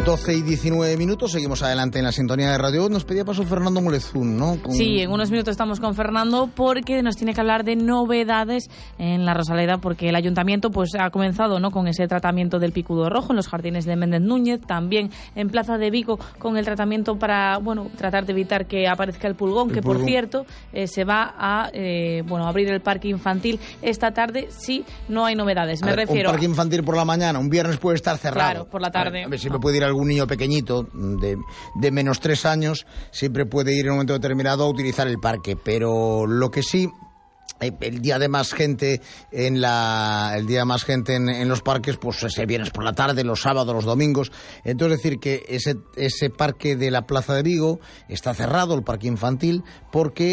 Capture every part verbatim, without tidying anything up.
doce y diecinueve minutos, seguimos adelante en la sintonía de Radio. Nos pedía paso Fernando Molezún, ¿no? Con... Sí, en unos minutos estamos con Fernando porque nos tiene que hablar de novedades en la Rosaleda, porque el Ayuntamiento pues ha comenzado, ¿no?, con ese tratamiento del picudo rojo en los jardines de Méndez Núñez, también en Plaza de Vigo con el tratamiento para, bueno, tratar de evitar que aparezca el pulgón, el que pulgón. Por cierto eh, se va a, eh, bueno, abrir el parque infantil esta tarde si no hay novedades. Me a ver, refiero un parque infantil por la mañana, un viernes puede estar cerrado. Claro, por la tarde. A ver, a ver si me puede ir algún niño pequeñito de, de menos tres años, siempre puede ir en un momento determinado a utilizar el parque, pero lo que sí, el día de más gente en la el día de más gente en, en los parques, pues ese viernes por la tarde, los sábados, los domingos. Entonces, decir que ese ese parque de la Plaza de Vigo está cerrado, el parque infantil, porque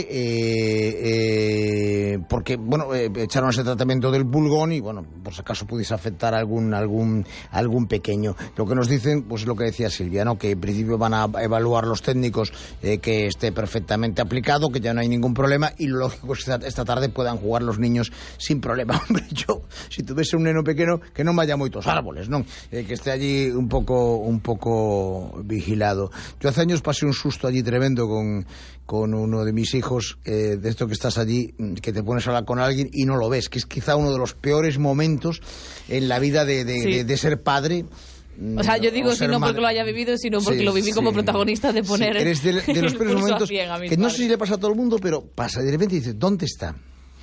eh, eh, porque bueno eh, echaron ese tratamiento del pulgón y bueno, por si acaso pudiese afectar algún algún algún pequeño. Lo que nos dicen, pues lo que decía Silvia, ¿no?, que en principio van a evaluar los técnicos eh, que esté perfectamente aplicado, que ya no hay ningún problema, y lo lógico es que esta, esta tarde puedan jugar los niños sin problema. Hombre, yo, si tuviese un neno pequeño, que no vaya a moitos árboles, non? Eh, que esté allí un poco un poco vigilado. Yo hace años pasé un susto allí tremendo con, con uno de mis hijos, eh, de esto que estás allí, que te pones a hablar con alguien y no lo ves, que es quizá uno de los peores momentos en la vida de, de, sí. de, de ser padre. O sea, yo digo si no porque lo haya vivido, sino porque sí, lo viví sí. como protagonista de poner... Sí, eres de, de los peores momentos que no sé si le pasa a todo el mundo, pero pasa, de repente dices, ¿dónde está?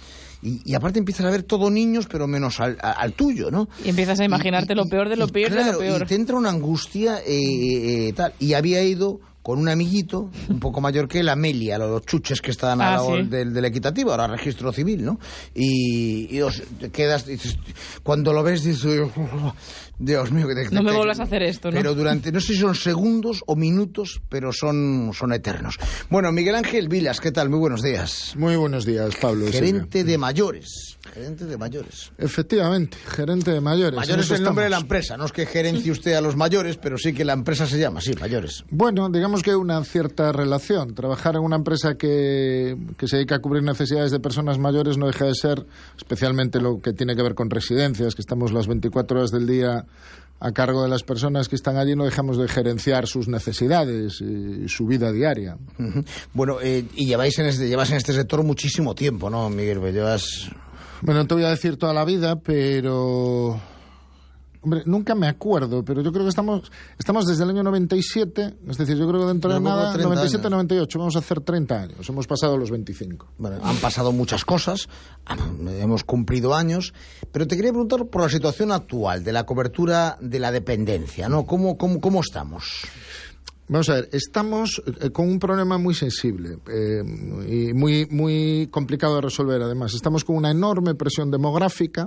Y, y aparte empiezas a ver todo niños, pero menos al, al tuyo, ¿no? Y empiezas a imaginarte y, y, lo peor de lo peor claro, de lo peor. Y te entra una angustia eh, eh, tal. Y había ido con un amiguito, un poco mayor que él, Amelia, los chuches que estaban ah, al lado ¿sí? del, del equitativo, ahora registro civil, ¿no? Y, y os, te quedas, dices, cuando lo ves, dices, oh, Dios mío, que te, no te, me vuelvas a hacer esto, ¿no? Pero durante, no sé si son segundos o minutos, pero son, son eternos. Bueno, Miguel Ángel Vilas, ¿qué tal? Muy buenos días. Muy buenos días, Pablo. Gerente sí, de mayores. Gerente de mayores. Efectivamente, gerente de mayores. Mayores es el nombre de la empresa, no es que gerencie usted a los mayores, pero sí que la empresa se llama, sí, mayores. Bueno, digamos que hay una cierta relación. Trabajar en una empresa que, que se dedica a cubrir necesidades de personas mayores no deja de ser, especialmente lo que tiene que ver con residencias, que estamos las veinticuatro horas del día a cargo de las personas que están allí, no dejamos de gerenciar sus necesidades y su vida diaria. Uh-huh. Bueno, eh, y lleváis en este, llevas en este sector muchísimo tiempo, ¿no, Miguel? Llevas... Bueno, no te voy a decir toda la vida, pero... Hombre, nunca me acuerdo, pero yo creo que estamos estamos desde el año noventa y siete, es decir, yo creo que dentro de nada, noventa y siete, noventa y ocho, vamos a hacer treinta años, hemos pasado los veinticinco. Bueno, han pasado muchas cosas, hemos cumplido años, pero te quería preguntar por la situación actual de la cobertura de la dependencia, ¿no? ¿Cómo, cómo, cómo estamos? Vamos a ver, estamos eh, con un problema muy sensible eh, y muy, muy complicado de resolver, además. Estamos con una enorme presión demográfica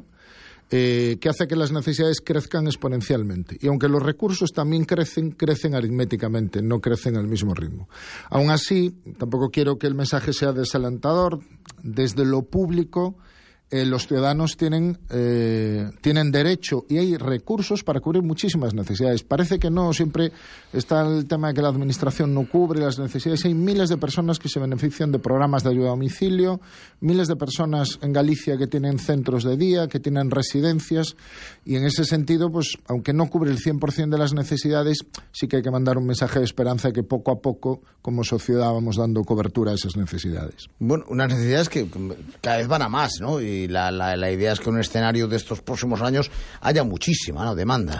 Eh, que hace que las necesidades crezcan exponencialmente. Y aunque los recursos también crecen, crecen aritméticamente, no crecen al mismo ritmo. Aún así, tampoco quiero que el mensaje sea desalentador. Desde lo público, eh, los ciudadanos tienen, eh, tienen derecho y hay recursos para cubrir muchísimas necesidades. Parece que no, siempre está el tema de que la administración no cubre las necesidades. Hay miles de personas que se benefician de programas de ayuda a domicilio, miles de personas en Galicia que tienen centros de día, que tienen residencias, y en ese sentido, pues aunque no cubre el cien por ciento de las necesidades, sí que hay que mandar un mensaje de esperanza de que poco a poco, como sociedad, vamos dando cobertura a esas necesidades. Bueno, unas necesidades que cada vez van a más, ¿no? Y la, la, la idea es que en un escenario de estos próximos años haya muchísima, ¿no?, demanda.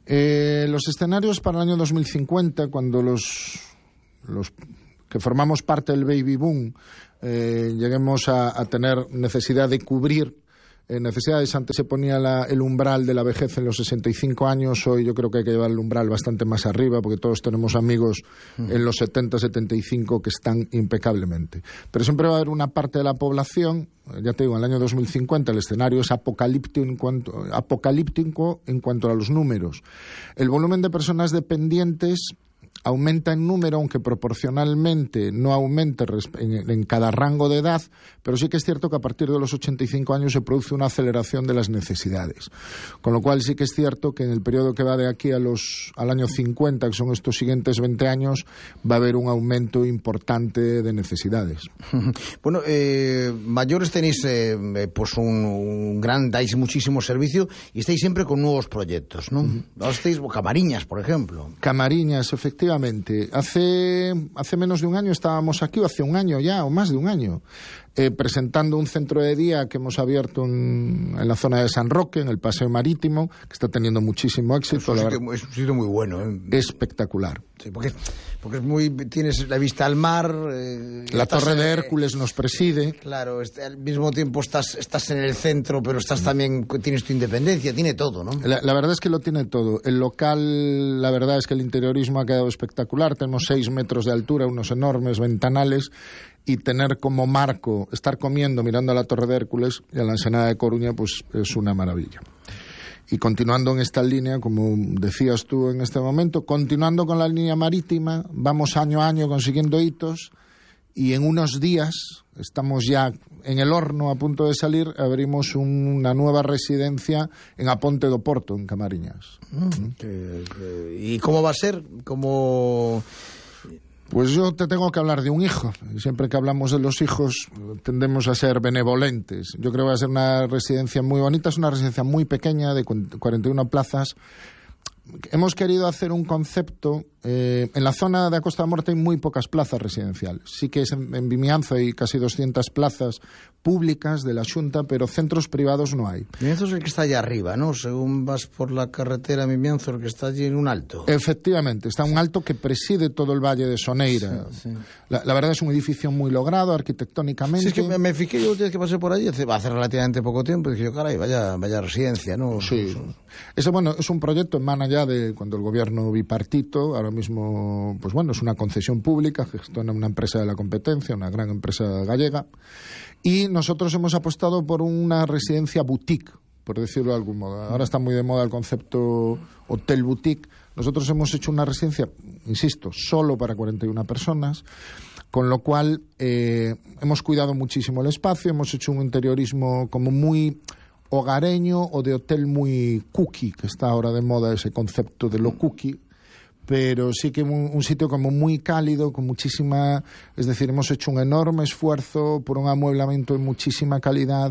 Eh, los escenarios para el año dos mil cincuenta, cuando los, los que formamos parte del baby boom eh, lleguemos a, a tener necesidad de cubrir eh, necesidades. Antes se ponía la, el umbral de la vejez en los sesenta y cinco años, hoy yo creo que hay que llevar el umbral bastante más arriba, porque todos tenemos amigos uh-huh. en los setenta, setenta y cinco que están impecablemente. Pero siempre va a haber una parte de la población, ya te digo, en el año dos mil cincuenta el escenario es apocalíptico en cuanto, apocalíptico en cuanto a los números. El volumen de personas dependientes aumenta en número, aunque proporcionalmente no aumente en, en cada rango de edad, pero sí que es cierto que a partir de los ochenta y cinco años se produce una aceleración de las necesidades. Con lo cual sí que es cierto que en el periodo que va de aquí a los, al año cincuenta, que son estos siguientes veinte años, va a haber un aumento importante de necesidades. Bueno, eh, mayores tenéis eh, pues un, un gran, dais muchísimo servicio y estáis siempre con nuevos proyectos, ¿no? Uh-huh. Ahora estáis Camariñas, por ejemplo. Camariñas, efectivamente. Hace, hace menos de un año estábamos aquí, o hace un año ya, o más de un año, eh, presentando un centro de día que hemos abierto en, en la zona de San Roque, en el Paseo Marítimo, que está teniendo muchísimo éxito. Es un sitio, es un sitio muy bueno. ¿eh? Espectacular. Sí, porque, porque es muy, tienes la vista al mar. Eh, la Torre de Hércules eh, nos preside. Claro, este, al mismo tiempo estás, estás en el centro, pero estás también, tienes tu independencia, tiene todo, ¿no? La, la verdad es que lo tiene todo. El local, la verdad es que el interiorismo ha quedado espectacular. Tenemos seis metros de altura, unos enormes ventanales, y tener como marco, estar comiendo mirando a la Torre de Hércules y a la Ensenada de Coruña, pues es una maravilla. Y continuando en esta línea, como decías tú en este momento, continuando con la línea marítima, vamos año a año consiguiendo hitos y en unos días, estamos ya en el horno a punto de salir, abrimos un, una nueva residencia en Aponte do Porto, en Camariñas. Mm, que, que, ¿Y cómo va a ser? ¿Cómo...? Pues yo te tengo que hablar de un hijo. Siempre que hablamos de los hijos tendemos a ser benevolentes. Yo creo que va a ser una residencia muy bonita. Es una residencia muy pequeña de cuarenta y una plazas. Hemos querido hacer un concepto. Eh, en la zona de Costa da Morte hay muy pocas plazas residenciales. Sí que es en, en Vimianzo hay casi doscientas plazas públicas de la Xunta, pero centros privados no hay. Vimianzo es el que está allá arriba, ¿no? Según vas por la carretera Vimianzo, el que está allí en un alto. Efectivamente, está un alto que preside todo el Valle de Soneira. Sí, sí. La, la verdad es un edificio muy logrado arquitectónicamente. Sí, es que me, me fijé yo que pasé por allí hace, hace relativamente poco tiempo y dije yo, caray, vaya, vaya residencia, ¿no? Sí. Ese, bueno, es un proyecto emana ya de cuando el gobierno bipartito, ahora mismo, pues bueno, es una concesión pública, gestiona una empresa de la competencia, una gran empresa gallega, y nosotros hemos apostado por una residencia boutique, por decirlo de algún modo. Ahora está muy de moda el concepto hotel boutique. Nosotros hemos hecho una residencia, insisto, solo para cuarenta y una personas, con lo cual eh, hemos cuidado muchísimo el espacio, hemos hecho un interiorismo como muy hogareño o de hotel muy cookie, que está ahora de moda ese concepto de lo cookie, pero sí que un, un sitio como muy cálido, con muchísima... Es decir, hemos hecho un enorme esfuerzo por un amueblamiento de muchísima calidad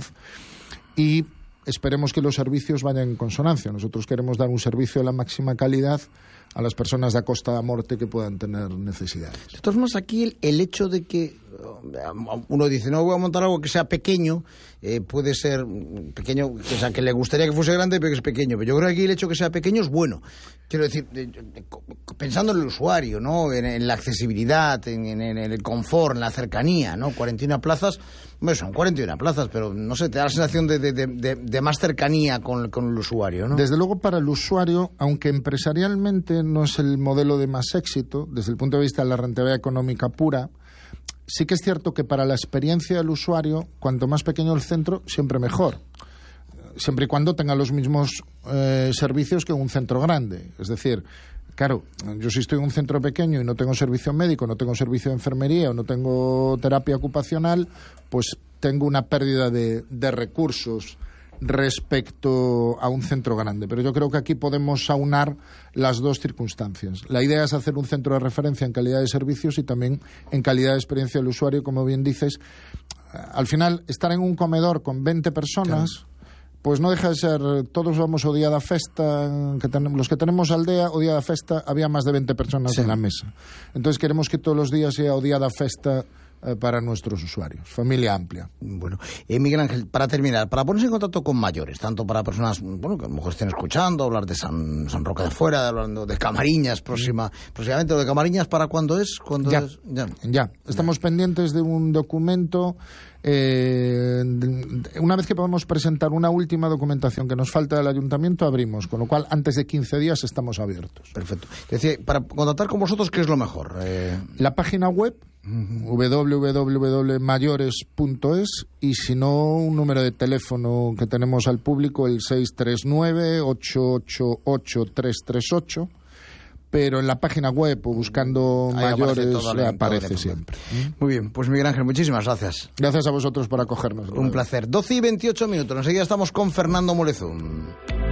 y esperemos que los servicios vayan en consonancia. Nosotros queremos dar un servicio de la máxima calidad a las personas de Costa da Morte que puedan tener necesidades. De todas formas, aquí el, el hecho de que uno dice, no, voy a montar algo que sea pequeño, eh, puede ser pequeño, o sea, que le gustaría que fuese grande, pero que es pequeño. Pero yo creo que aquí el hecho de que sea pequeño es bueno. Quiero decir, de, de, de, pensando en el usuario, ¿no? En, en la accesibilidad, en, en, en el confort, en la cercanía, ¿no? cuarenta y una plazas, bueno, son cuarenta y una plazas, pero no sé, te da la sensación de, de, de, de más cercanía con, con el usuario, ¿no? Desde luego, para el usuario, aunque empresarialmente no es el modelo de más éxito, desde el punto de vista de la rentabilidad económica pura, sí que es cierto que para la experiencia del usuario, cuanto más pequeño el centro, siempre mejor. Siempre y cuando tenga los mismos eh, servicios que un centro grande. Es decir, claro, yo si estoy en un centro pequeño y no tengo servicio médico, no tengo servicio de enfermería o no tengo terapia ocupacional, pues tengo una pérdida de, de recursos respecto a un centro grande. Pero yo creo que aquí podemos aunar las dos circunstancias. La idea es hacer un centro de referencia en calidad de servicios y también en calidad de experiencia del usuario, como bien dices. Al final, estar en un comedor con veinte personas, claro, pues no deja de ser, todos vamos o día da festa, que tenemos, los que tenemos aldea, o día da festa, había más de veinte personas sí. en la mesa. Entonces queremos que todos los días sea o día da festa para nuestros usuarios, familia amplia. Bueno, eh, Miguel Ángel, para terminar, para ponerse en contacto con mayores, tanto para personas, bueno, que a lo mejor estén escuchando, hablar de San, San Roque de Fuera, hablando de Camariñas, próxima, próximamente, ¿de Camariñas para cuándo es? ¿Cuándo ya, es? ya, ya, estamos ya. pendientes de un documento. Eh, una vez que podamos presentar una última documentación que nos falta del ayuntamiento, abrimos, con lo cual antes de quince días estamos abiertos. Perfecto. Decía, para contactar con vosotros, ¿qué es lo mejor? Eh... La página web, uh-huh. doble u doble u doble u punto mayores punto es, y si no, un número de teléfono que tenemos al público, el seis tres nueve, ocho ocho ocho, tres tres ocho, pero en la página web o buscando ahí mayores aparece, le aparece siempre. Muy bien, pues Miguel Ángel, muchísimas gracias. Gracias a vosotros por acogernos. Un placer. doce y veintiocho minutos, enseguida estamos con Fernando Molezún.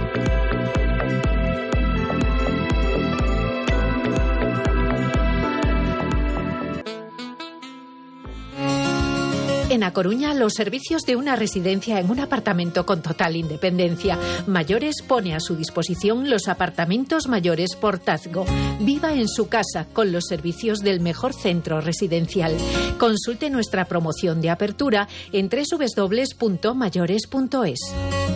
En A Coruña, los servicios de una residencia en un apartamento con total independencia. Mayores pone a su disposición los apartamentos mayores Portazgo. Viva en su casa con los servicios del mejor centro residencial. Consulte nuestra promoción de apertura en doble u doble u doble u punto mayores punto es.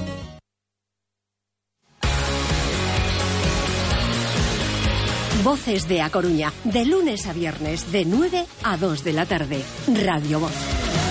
Voces de A Coruña, de lunes a viernes, de nueve a dos de la tarde. Radio Voz.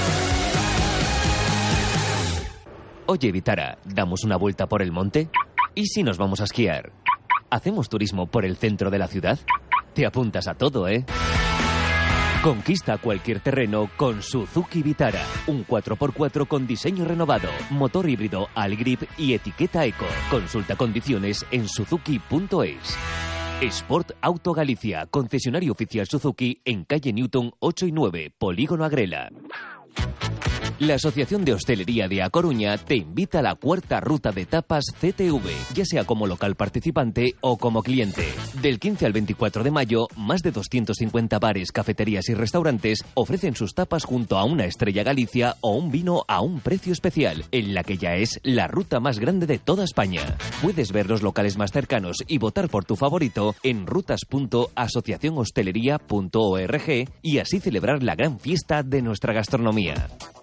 Oye, Vitara, ¿damos una vuelta por el monte? ¿Y si nos vamos a esquiar? ¿Hacemos turismo por el centro de la ciudad? Te apuntas a todo, ¿eh? Conquista cualquier terreno con Suzuki Vitara. Un cuatro por cuatro con diseño renovado, motor híbrido Allgrip y etiqueta Eco. Consulta condiciones en suzuki punto es. Sport Auto Galicia, concesionario oficial Suzuki en calle Newton ocho y nueve, Polígono Agrela. La Asociación de Hostelería de A Coruña te invita a la cuarta ruta de tapas C T V, ya sea como local participante o como cliente. Del quince al veinticuatro de mayo, más de doscientos cincuenta bares, cafeterías y restaurantes ofrecen sus tapas junto a una Estrella Galicia o un vino a un precio especial, en la que ya es la ruta más grande de toda España. Puedes ver los locales más cercanos y votar por tu favorito en rutas punto asociación hostelería punto org y así celebrar la gran fiesta de nuestra gastronomía.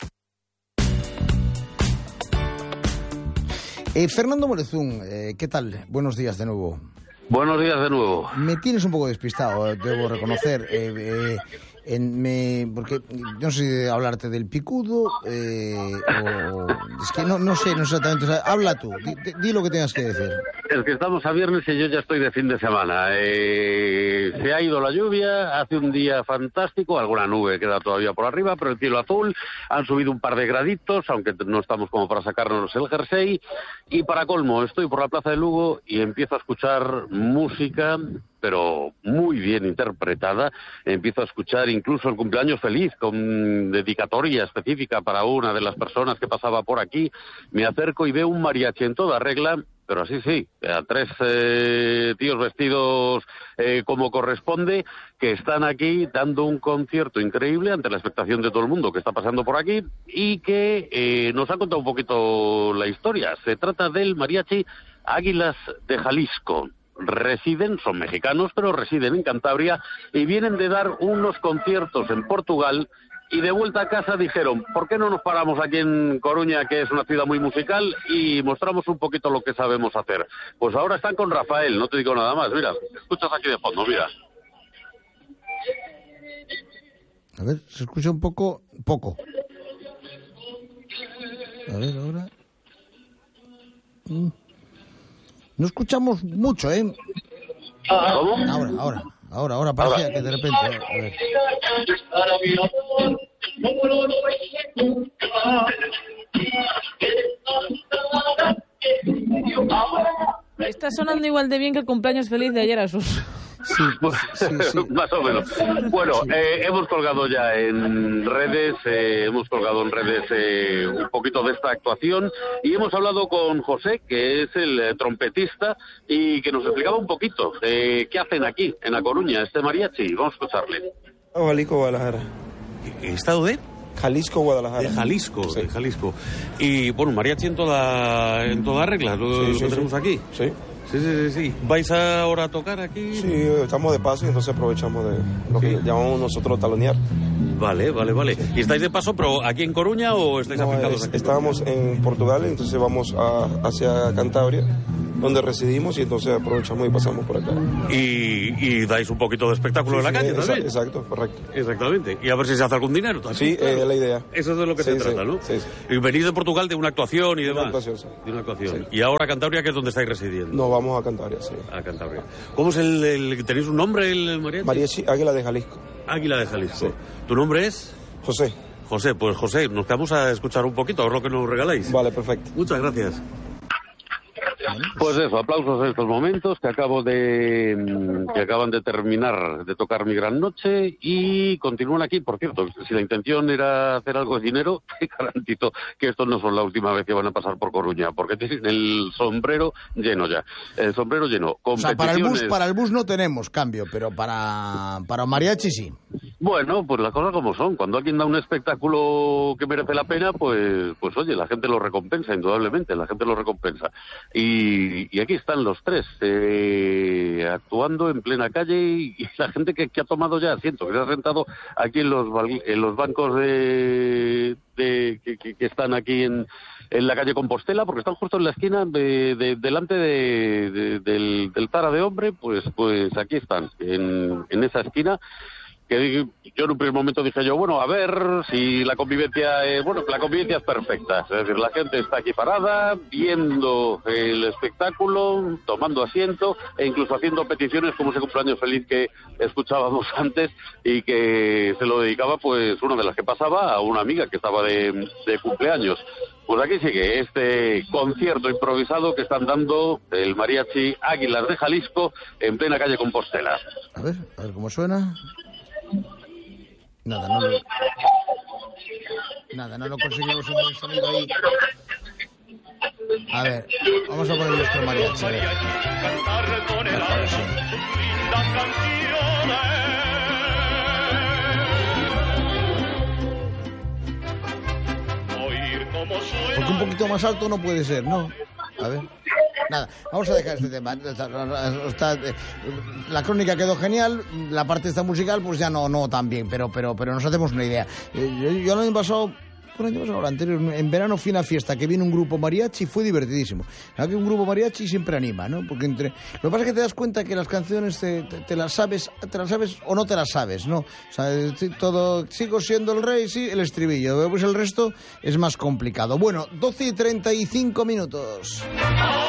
Eh, Fernando Molezún, eh, ¿qué tal? Buenos días de nuevo. Buenos días de nuevo. Me tienes un poco despistado, eh, debo reconocer. Eh, eh, en, me, porque no sé si hablarte del picudo eh, o... Es que no, no sé, no exactamente. O sea, habla tú, di, di lo que tengas que decir. Es que estamos a viernes y yo ya estoy de fin de semana. Eh, se ha ido la lluvia, hace un día fantástico, alguna nube queda todavía por arriba, pero el cielo azul, han subido un par de graditos, aunque no estamos como para sacarnos el jersey. Y para colmo, estoy por la Plaza de Lugo y empiezo a escuchar música, pero muy bien interpretada. Empiezo a escuchar incluso el cumpleaños feliz, con dedicatoria específica para una de las personas que pasaba por aquí. Me acerco y veo un mariachi en toda regla, pero así sí, a tres eh, tíos vestidos eh, como corresponde, que están aquí dando un concierto increíble ante la expectación de todo el mundo que está pasando por aquí y que eh, nos han contado un poquito la historia. Se trata del mariachi Águilas de Jalisco. Residen, son mexicanos, pero residen en Cantabria y vienen de dar unos conciertos en Portugal. Y de vuelta a casa dijeron, ¿por qué no nos paramos aquí en Coruña, que es una ciudad muy musical, y mostramos un poquito lo que sabemos hacer? Pues ahora están con Rafael, no te digo nada más. Mira, escuchas aquí de fondo, mira. A ver, se escucha un poco, poco. A ver, ahora. No escuchamos mucho, ¿eh? ¿Cómo? Ahora, ahora. Ahora, ahora parecía que de repente... A ver. Está sonando igual de bien que el cumpleaños feliz de ayer a sus... Sí, sí, sí. Más o menos. Bueno, eh, hemos colgado ya en redes, eh, hemos colgado en redes eh, un poquito de esta actuación y hemos hablado con José, que es el eh, trompetista, y que nos explicaba un poquito eh, qué hacen aquí, en A Coruña, este mariachi. Vamos a escucharle. Jalisco, Guadalajara. ¿Estado de? Jalisco, Guadalajara. De Jalisco, sí. de Jalisco. Y bueno, mariachi en toda, en toda regla, lo, sí, lo sí, que tenemos sí. aquí. Sí. Sí, sí, sí, sí. ¿Vais ahora a tocar aquí? Sí, estamos de paso y entonces aprovechamos de lo que llamamos nosotros talonear. Vale, vale, vale. ¿Y estáis de paso, pero aquí en Coruña o estáis No, afincados es, aquí? estábamos en Portugal, entonces vamos a, hacia Cantabria, donde residimos, y entonces aprovechamos y pasamos por acá. Y, y dais un poquito de espectáculo Sí, en la sí, calle, exa- también. Exacto, correcto. Exactamente. Y a ver si se hace algún dinero también. Sí, claro. es la idea. Eso es de lo que Sí, se sí, trata, ¿no? sí, sí. Y venís de Portugal de una actuación y De una demás. actuación, sí. De una actuación. Sí. Y ahora a Cantabria, que es donde estáis residiendo. Nos vamos a Cantabria, sí. A Cantabria. ¿Cómo es el, el- ¿Tenéis un nombre, el mariachi? Mariachi Águila de Jalisco. Águila de Jalisco. Sí. ¿Tu nombre es? José. José, pues José, nos quedamos a escuchar un poquito, a ver lo que nos regaláis. Vale, perfecto. Muchas gracias. Bueno, pues... pues eso, aplausos en estos momentos que acabo de que acaban de terminar de tocar Mi Gran Noche y continúan aquí. Por cierto, si la intención era hacer algo de dinero, te garantizo que estos no son la última vez que van a pasar por Coruña, porque tienen el sombrero lleno ya. El sombrero lleno. O sea, para el bus, para el bus no tenemos cambio, pero para, para mariachi sí. Bueno, pues las cosas como son. Cuando alguien da un espectáculo que merece la pena, pues, pues oye, la gente lo recompensa, indudablemente, la gente lo recompensa. Y, y aquí están los tres, eh, actuando en plena calle y, y la gente que, que ha tomado ya asiento, que se ha sentado aquí en los, en los bancos de, de que, que, que están aquí en, en la calle Compostela, porque están justo en la esquina de, de, delante de, de, del, del Tara de Hombre, pues, pues aquí están, en, en esa esquina. Que yo en un primer momento dije yo, bueno, a ver si la convivencia, eh, bueno, la convivencia es perfecta, es decir, la gente está aquí parada, viendo el espectáculo, tomando asiento e incluso haciendo peticiones como ese cumpleaños feliz que escuchábamos antes y que se lo dedicaba pues una de las que pasaba a una amiga que estaba de, de cumpleaños. Pues aquí sigue este concierto improvisado que están dando el mariachi Águilas de Jalisco en plena calle Compostela. A ver, a ver cómo suena. Nada, no lo... Nada, no lo conseguimos un buen sonido ahí. A ver, vamos a poner nuestro mariachi. A ver. Mejor, sí. Porque un poquito más alto no puede ser, ¿no? A ver. Nada, vamos a dejar este tema. Está, la crónica quedó genial, la parte esta musical pues ya no no tan bien, pero pero pero nos hacemos una idea. Yo, yo el año pasado, el año pasado, el anterior, en verano fui a una fiesta que vino un grupo mariachi y fue divertidísimo. Claro que un grupo mariachi siempre anima, ¿no? Porque entre lo que pasa es que te das cuenta que las canciones te, te, te las sabes, te las sabes o no te las sabes, ¿no? O sea, todo sigo siendo el rey, sí, el estribillo, pues el resto es más complicado. Bueno, doce y treinta y cinco minutos.